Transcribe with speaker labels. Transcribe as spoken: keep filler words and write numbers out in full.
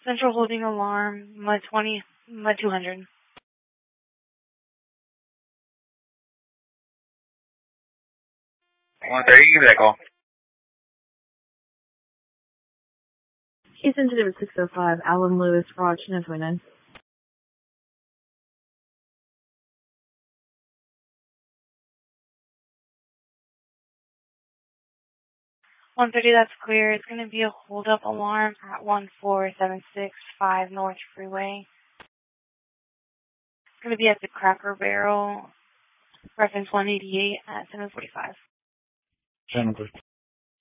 Speaker 1: Central holding alarm, M U D twenty, M U D two hundred.
Speaker 2: one thirty, give me that call.
Speaker 3: Case sensitive six oh five, Alan Lewis, Raj, nine twenty-nine.
Speaker 1: one thirty, that's clear. It's going to be a hold-up alarm at one four seven six five North Freeway. It's going to be at the Cracker Barrel, reference one eighty-eight at seven forty-five.
Speaker 2: Jennifer.